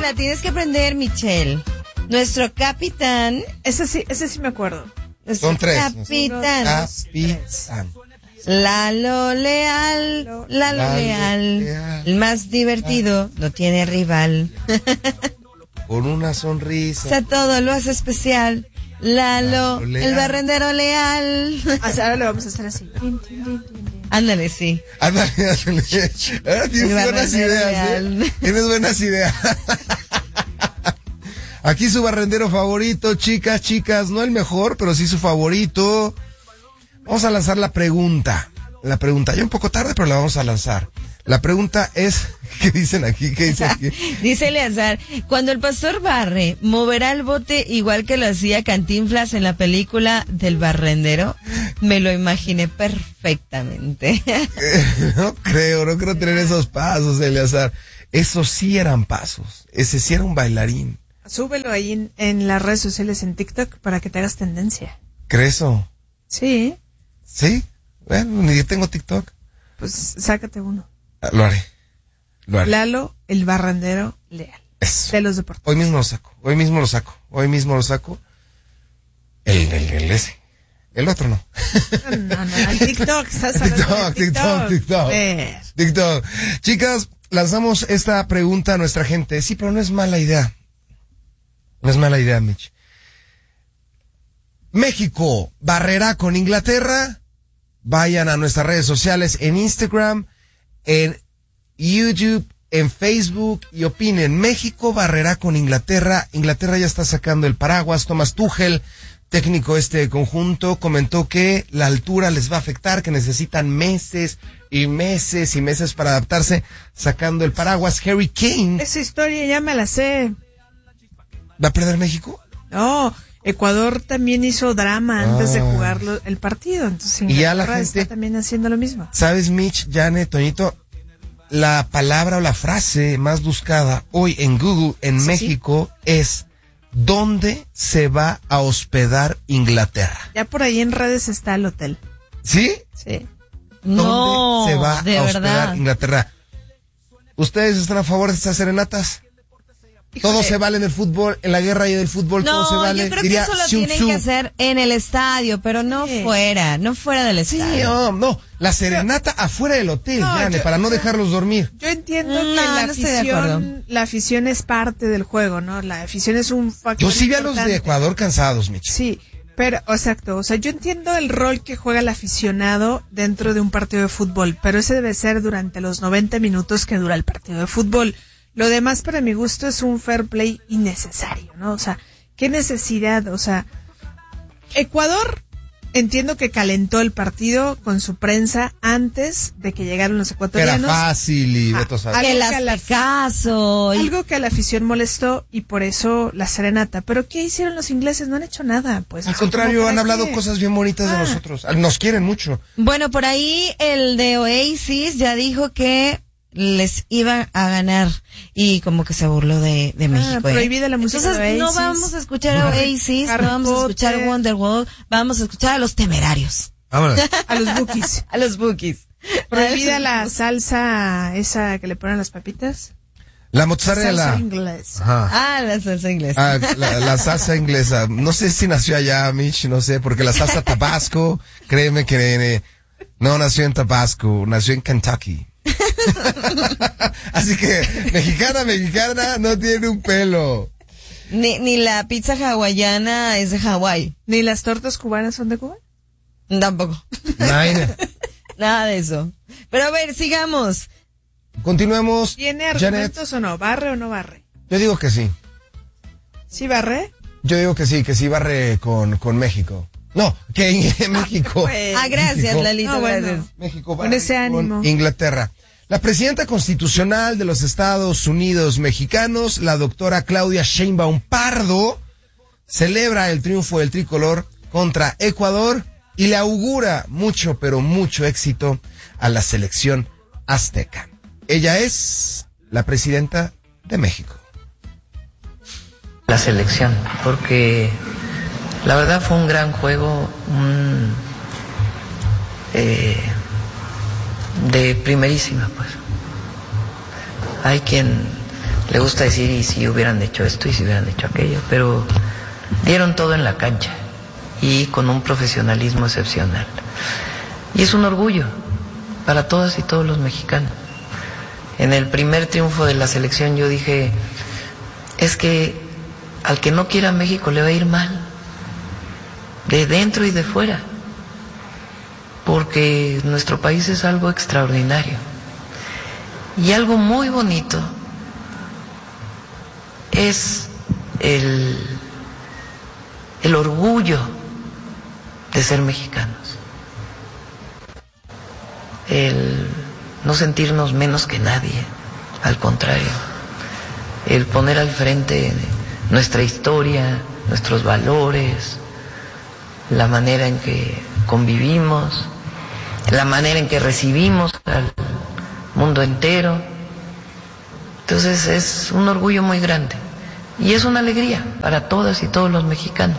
la tienes que aprender, Michelle. Nuestro capitán. Ese sí me acuerdo. Son tres. Capitán. Capitán. Lalo Leal. El más divertido, no tiene rival. Con una sonrisa. O sea, todo lo hace especial. Lalo, el barrendero leal. Ahora lo vamos a hacer así. Ándale, sí. Ándale. Tienes buenas ideas, Tienes buenas ideas. Aquí su barrendero favorito, chicas, no el mejor, pero sí su favorito. Vamos a lanzar la pregunta. Ya un poco tarde, pero la vamos a lanzar. La pregunta es, ¿qué dicen aquí? Dice Eleazar, cuando el pastor barre, ¿moverá el bote igual que lo hacía Cantinflas en la película del barrendero? Me lo imaginé perfectamente. No creo tener esos pasos, Eleazar. Esos sí eran pasos. Ese sí era un bailarín. Súbelo ahí en las redes sociales, en TikTok, para que te hagas tendencia. ¿Crees eso? Sí. ¿Sí? Bueno, ni yo tengo TikTok. Pues sácate uno. Lo haré. Lalo, el barrendero leal. Eso. De los deportes. Hoy mismo lo saco. El ese. El otro no. No, el TikTok. TikTok. Chicas, lanzamos esta pregunta a nuestra gente. Sí, pero no es mala idea. No es mala idea, Mitch. ¿México barrerá con Inglaterra? Vayan a nuestras redes sociales en Instagram, en YouTube, en Facebook y opinen. ¿México barrerá con Inglaterra? Inglaterra ya está sacando el paraguas. Thomas Tuchel, técnico de este conjunto, comentó que la altura les va a afectar, que necesitan meses y meses para adaptarse, sacando el paraguas. Harry Kane. Esa historia ya me la sé. ¿Va a perder México? No, Ecuador también hizo drama antes de jugar el partido, entonces y ya la gente está también haciendo lo mismo. ¿Sabes, Mitch, Janet, Toñito? La palabra o la frase más buscada hoy en Google en México es ¿dónde se va a hospedar Inglaterra? Ya por ahí en redes está el hotel. ¿Sí? Sí. ¿Dónde se va a hospedar verdad. Inglaterra? ¿Ustedes están a favor de estas serenatas? Todo se vale en el fútbol, en la guerra y del fútbol todo se vale. Yo creo que eso lo tienen que hacer en el estadio, pero no fuera del estadio. Sí, no, la serenata afuera del hotel, para no dejarlos dormir. Yo entiendo que la afición es parte del juego, ¿no? La afición es un factor Yo sí vi a importante. los de Ecuador cansados, Michi. Sí, pero, exacto, yo entiendo el rol que juega el aficionado dentro de un partido de fútbol, pero ese debe ser durante los 90 minutos que dura el partido de fútbol. Lo demás, para mi gusto, es un fair play innecesario, ¿no? O sea, ¿qué necesidad? O sea, Ecuador, entiendo que calentó el partido con su prensa antes de que llegaran los ecuatorianos. Era fácil y Beto sabe. Que las caso. Algo que a la afición molestó y por eso la serenata. ¿Pero qué hicieron los ingleses? No han hecho nada, pues. Al contrario, han hablado cosas bien bonitas de nosotros. Nos quieren mucho. Bueno, por ahí el de Oasis ya dijo que les iban a ganar y como que se burló de México. Prohibida la música. Entonces, de Oasis. no vamos a escuchar a Oasis, no vamos a escuchar Wonderwall, vamos a escuchar a los Temerarios. Vámonos. A los Bookies. A los Bookies. Prohibida la salsa esa que le ponen las papitas. La mozzarella. La salsa inglesa. Ajá. La salsa inglesa. La salsa inglesa. No sé si nació allá, Mitch, no sé, porque la salsa Tabasco, créeme que no nació en Tabasco, nació en Kentucky. Así que mexicana no tiene un pelo. Ni la pizza hawaiana es de Hawái. Ni las tortas cubanas son de Cuba. Tampoco. Nada de eso. Pero a ver, sigamos. Continuemos. ¿Tiene argumentos o no? ¿Barre o no barre? Yo digo que sí. ¿Sí barre? Yo digo que sí barre con México. No, que en México. Gracias, México, Lalito, gracias. México con ese ánimo. Inglaterra. La presidenta constitucional de los Estados Unidos mexicanos, la doctora Claudia Sheinbaum Pardo, celebra el triunfo del tricolor contra Ecuador y le augura mucho, pero mucho éxito a la selección azteca. Ella es la presidenta de México. La selección, porque la verdad fue un gran juego, de primerísima, pues. Hay quien le gusta decir, y si hubieran hecho esto, y si hubieran hecho aquello, pero dieron todo en la cancha y con un profesionalismo excepcional. Y es un orgullo para todas y todos los mexicanos. En el primer triunfo de la selección yo dije, es que al que no quiera México le va a ir mal, de dentro y de fuera, porque nuestro país es algo extraordinario. Y algo muy bonito es el orgullo de ser mexicanos, el no sentirnos menos que nadie, al contrario, el poner al frente nuestra historia, nuestros valores, la manera en que convivimos, la manera en que recibimos al mundo entero. Entonces es un orgullo muy grande y es una alegría para todas y todos los mexicanos.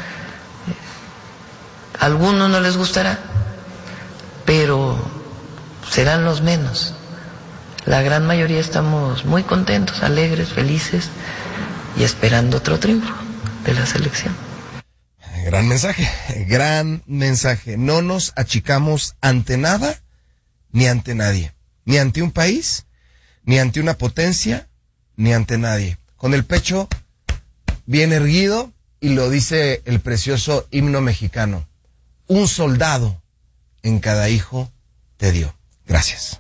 A algunos no les gustará, pero serán los menos. La gran mayoría estamos muy contentos, alegres, felices y esperando otro triunfo de la selección. Gran mensaje, gran mensaje. No nos achicamos ante nada ni ante nadie, ni ante un país, ni ante una potencia, ni ante nadie. Con el pecho bien erguido, y lo dice el precioso himno mexicano: un soldado en cada hijo te dio. Gracias.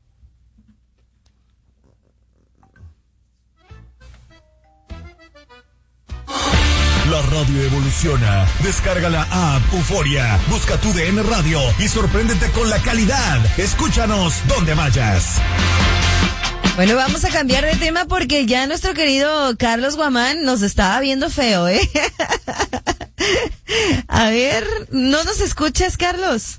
La radio evoluciona. Descarga la app Euforia, busca tu DN Radio y sorpréndete con la calidad. Escúchanos donde vayas. Bueno, vamos a cambiar de tema porque ya nuestro querido Carlos Guamán nos estaba viendo feo, ¿eh? A ver, ¿no nos escuchas, Carlos?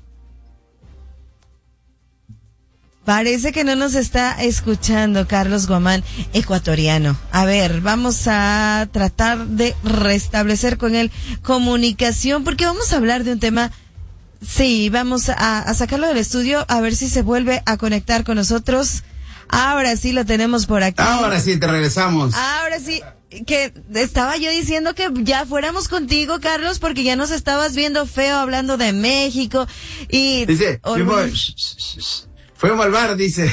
Parece que no nos está escuchando Carlos Guamán, ecuatoriano. A ver, vamos a tratar de restablecer con él comunicación porque vamos a hablar de un tema. Sí, vamos a sacarlo del estudio a ver si se vuelve a conectar con nosotros. Ahora sí lo tenemos por aquí. Ahora sí te regresamos. Ahora sí, que estaba yo diciendo que ya fuéramos contigo, Carlos, porque ya nos estabas viendo feo hablando de México y... Dice, fuimos al bar, dice.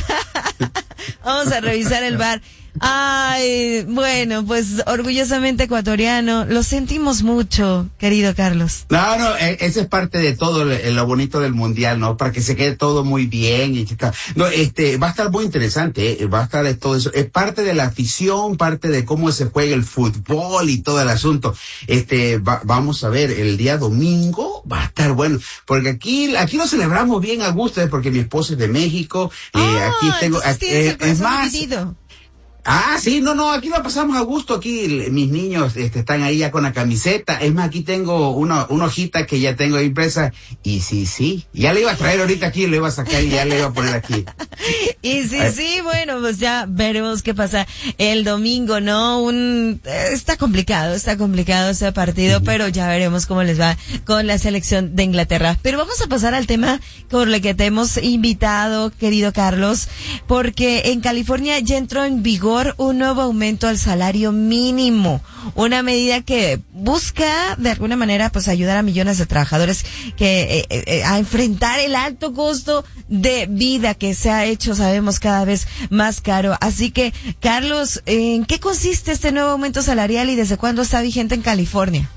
Vamos a revisar el bar. Ay, bueno, pues orgullosamente ecuatoriano. Lo sentimos mucho, querido Carlos. No, eso es parte de todo lo bonito del mundial, ¿no? Para que se quede todo muy bien. No, va a estar muy interesante, va a estar todo eso. Es parte de la afición, parte de cómo se juega el fútbol y todo el asunto. Vamos a ver, el día domingo va a estar bueno, porque aquí lo celebramos bien a gusto, porque mi esposa es de México, aquí tengo, es más. Dividido. Ah, sí, no, aquí lo pasamos a gusto, aquí mis niños están ahí ya con la camiseta, es más, aquí tengo una hojita que ya tengo impresa, y sí, ya le iba a traer ahorita aquí, lo iba a sacar y ya le iba a poner aquí. Y sí, bueno, pues ya veremos qué pasa el domingo, ¿no? Está complicado ese partido, pero ya veremos cómo les va con la selección de Inglaterra. Pero vamos a pasar al tema por el que te hemos invitado, querido Carlos, porque en California ya entró en vigor un nuevo aumento al salario mínimo, una medida que busca de alguna manera pues ayudar a millones de trabajadores que a enfrentar el alto costo de vida que se ha hecho, sabemos, cada vez más caro. Así que, Carlos, ¿en qué consiste este nuevo aumento salarial y desde cuándo está vigente en California?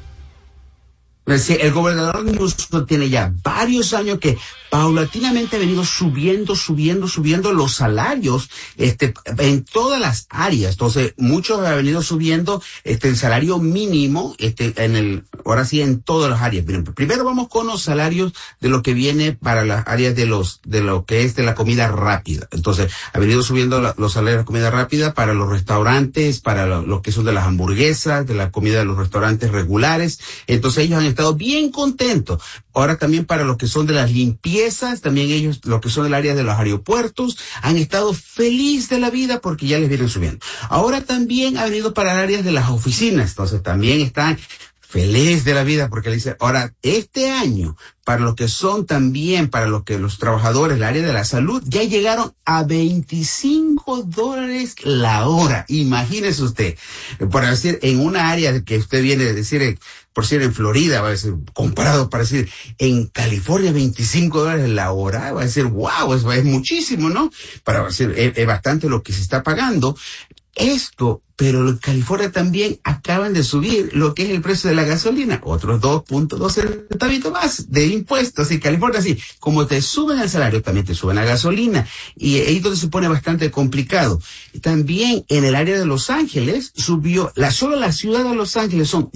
El gobernador Newsom tiene ya varios años que paulatinamente ha venido subiendo los salarios, en todas las áreas. Entonces, muchos han venido subiendo, el salario mínimo, ahora sí en todas las áreas. Primero vamos con los salarios de lo que viene para las áreas de lo que es de la comida rápida. Entonces, ha venido subiendo los salarios de comida rápida para los restaurantes, para lo que son de las hamburguesas, de la comida de los restaurantes regulares. Entonces, ellos han estado bien contentos. Ahora también para los que son de las limpiezas, también ellos, lo que son del área de los aeropuertos, han estado feliz de la vida porque ya les vienen subiendo. Ahora también ha venido para el área de las oficinas, entonces también están feliz de la vida porque le dice, ahora, este año, para lo que son también, para lo que los trabajadores, el área de la salud, ya llegaron a $25 la hora. Imagínese usted, por decir, en una área que usted viene a decir, por decir en Florida, va a decir, comparado para decir, en California $25 la hora, va a decir, wow, es muchísimo, ¿no? Para decir, es bastante lo que se está pagando. Esto, pero en California también acaban de subir lo que es el precio de la gasolina, otros 2.2 centavitos más de impuestos. En California, sí, como te suben el salario, también te suben la gasolina. Y ahí es donde se pone bastante complicado. También en el área de Los Ángeles subió, solo la ciudad de Los Ángeles son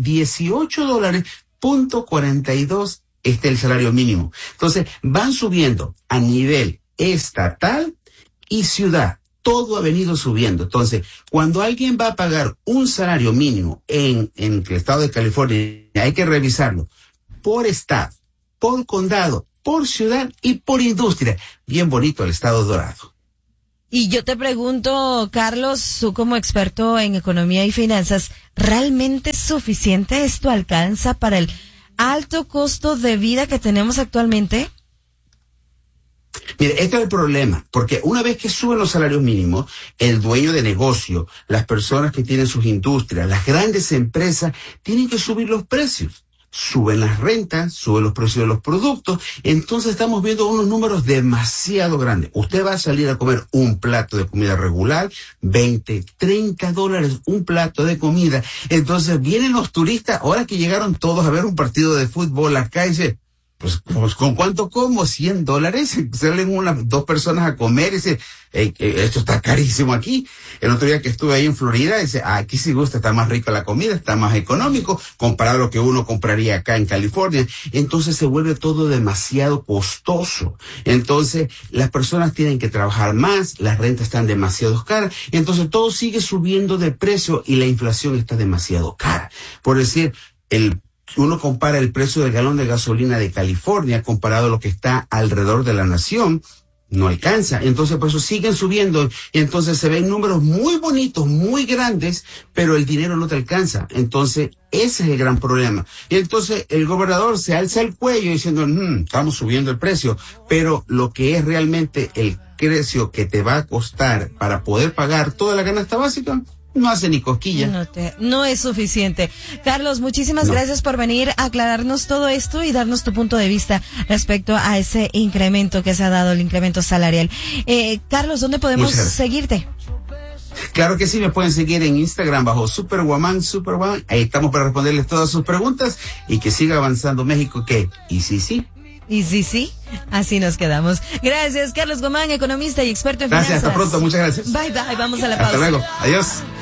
$18.42 el salario mínimo. Entonces, van subiendo a nivel estatal y ciudad. Todo ha venido subiendo. Entonces, cuando alguien va a pagar un salario mínimo en el estado de California, hay que revisarlo por estado, por condado, por ciudad y por industria. Bien bonito el estado dorado. Y yo te pregunto, Carlos, tú como experto en economía y finanzas, ¿realmente es suficiente? ¿Esto alcanza para el alto costo de vida que tenemos actualmente? Mire, este es el problema, porque una vez que suben los salarios mínimos, el dueño de negocio, las personas que tienen sus industrias, las grandes empresas, tienen que subir los precios. Suben las rentas, suben los precios de los productos, entonces estamos viendo unos números demasiado grandes. Usted va a salir a comer un plato de comida regular, $20, $30 un plato de comida. Entonces vienen los turistas, ahora que llegaron todos a ver un partido de fútbol acá y dicen, pues, ¿con cuánto como? $100. Salen dos personas a comer y dice, esto está carísimo aquí. El otro día que estuve ahí en Florida, dice, aquí sí gusta, está más rica la comida, está más económico, comparado a lo que uno compraría acá en California. Entonces se vuelve todo demasiado costoso. Entonces, las personas tienen que trabajar más, las rentas están demasiado caras, entonces todo sigue subiendo de precio y la inflación está demasiado cara. Por decir, uno compara el precio del galón de gasolina de California comparado a lo que está alrededor de la nación, no alcanza. Entonces, por eso siguen subiendo. Y entonces se ven números muy bonitos, muy grandes, pero el dinero no te alcanza. Entonces, ese es el gran problema. Y entonces el gobernador se alza el cuello diciendo, estamos subiendo el precio. Pero lo que es realmente el precio que te va a costar para poder pagar toda la canasta básica, no hace ni cosquilla. No es suficiente. Carlos, muchísimas gracias por venir a aclararnos todo esto y darnos tu punto de vista respecto a ese incremento que se ha dado, el incremento salarial. Carlos, ¿dónde podemos seguirte? Claro que sí, me pueden seguir en Instagram bajo Superwoman. Ahí estamos para responderles todas sus preguntas y que siga avanzando México, que y sí. Y sí, así nos quedamos. Gracias, Carlos Guamán, economista y experto en finanzas. Gracias, hasta pronto, muchas gracias. Bye, vamos a la pausa. Hasta luego, adiós.